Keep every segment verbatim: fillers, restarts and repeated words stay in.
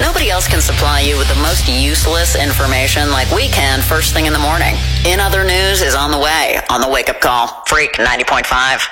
Nobody else can supply you with the most useless information like we can first thing in the morning. In Other News is on the way on the Wake Up Call. Freak ninety point five.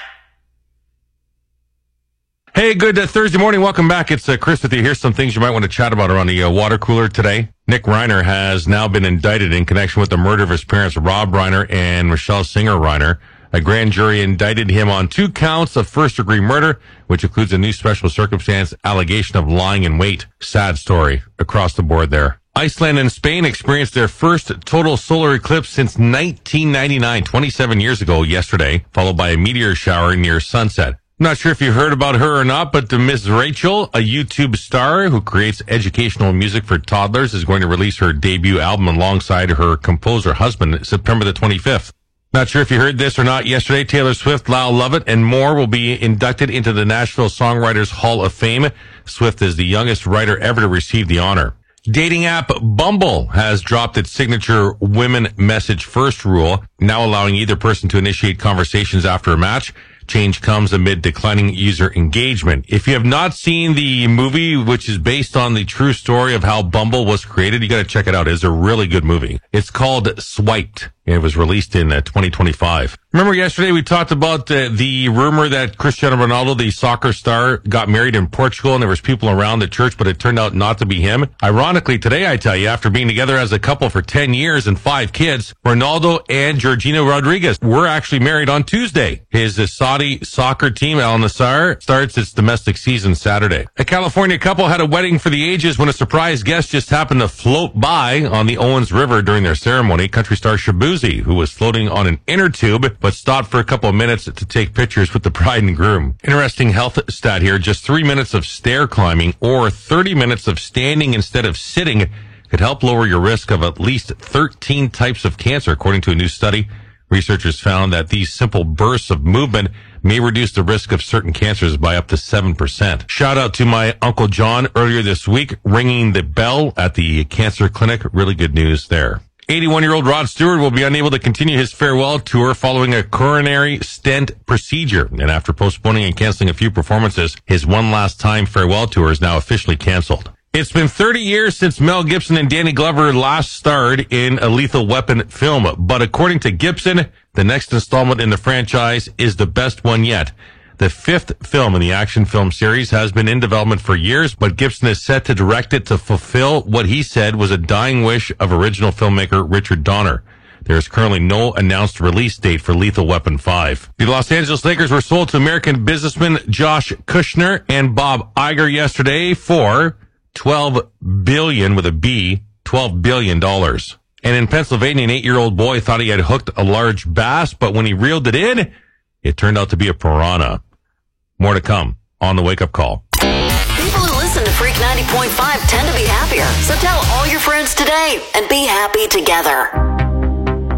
Hey, good uh, Thursday morning. Welcome back. It's uh, Chris with you. Here's some things you might want to chat about around the uh, water cooler today. Nick Reiner has now been indicted in connection with the murder of his parents, Rob Reiner and Michelle Singer Reiner. A grand jury indicted him on two counts of first-degree murder, which includes a new special circumstance allegation of lying in wait. Sad story across the board there. Iceland and Spain experienced their first total solar eclipse since nineteen ninety-nine, twenty-seven years ago yesterday, followed by a meteor shower near sunset. Not sure if you heard about her or not, but Miss Rachel, a YouTube star who creates educational music for toddlers, is going to release her debut album alongside her composer husband September the twenty-fifth. Not sure if you heard this or not yesterday. Taylor Swift, Lyle Lovett, and more will be inducted into the Nashville Songwriters Hall of Fame. Swift is the youngest writer ever to receive the honor. Dating app Bumble has dropped its signature women message first rule, now allowing either person to initiate conversations after a match. Change comes amid declining user engagement. If you have not seen the movie, which is based on the true story of how Bumble was created, you got to check it out. It's a really good movie. It's called Swiped. It was released in uh, twenty twenty-five. Remember yesterday we talked about uh, the rumor that Cristiano Ronaldo, the soccer star, got married in Portugal and there was people around the church, but it turned out not to be him. Ironically, today I tell you, after being together as a couple for ten years and five kids, Ronaldo and Georgina Rodriguez were actually married on Tuesday. His uh, Saudi soccer team, Al Nassr, starts its domestic season Saturday. A California couple had a wedding for the ages when a surprise guest just happened to float by on the Owens River during their ceremony. Country star Shabuzi, who was floating on an inner tube, but stopped for a couple of minutes to take pictures with the bride and groom. Interesting health stat here. Just three minutes of stair climbing or thirty minutes of standing instead of sitting could help lower your risk of at least thirteen types of cancer, according to a new study. Researchers found that these simple bursts of movement may reduce the risk of certain cancers by up to seven percent. Shout out to my Uncle John earlier this week, ringing the bell at the cancer clinic. Really good news there. eighty-one-year-old Rod Stewart will be unable to continue his farewell tour following a coronary stent procedure. And after postponing and canceling a few performances, his one last time farewell tour is now officially canceled. It's been thirty years since Mel Gibson and Danny Glover last starred in a Lethal Weapon film. But according to Gibson, the next installment in the franchise is the best one yet. The fifth film in the action film series has been in development for years, but Gibson is set to direct it to fulfill what he said was a dying wish of original filmmaker Richard Donner. There is currently no announced release date for Lethal Weapon five. The Los Angeles Lakers were sold to American businessmen Josh Kushner and Bob Iger yesterday for twelve billion dollars with a B, twelve billion dollars. And in Pennsylvania, an eight-year-old boy thought he had hooked a large bass, but when he reeled it in, it turned out to be a piranha. More to come on the Wake Up Call. People who listen to Freak ninety point five tend to be happier. So tell all your friends today and be happy together.